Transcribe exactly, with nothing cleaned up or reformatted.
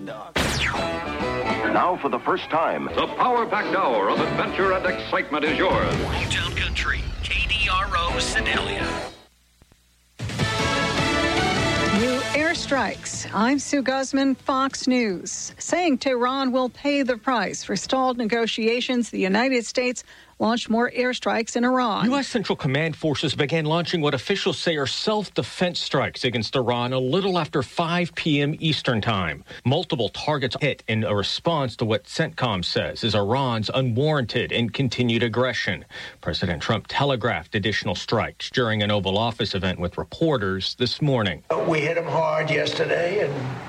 Now, for the first time, the power-packed hour of adventure and excitement is yours. Motown Country, K D R O, Sedalia. New airstrikes. I'm Sue Guzman, Fox News. Saying Tehran will pay the price for stalled negotiations, the United States launched more airstrikes in Iran. U S. Central Command forces began launching what officials say are self-defense strikes against Iran a little after five p.m. Eastern Time. Multiple targets hit in a response to what CENTCOM says is Iran's unwarranted and continued aggression. President Trump telegraphed additional strikes during an Oval Office event with reporters this morning. We hit them hard yesterday, and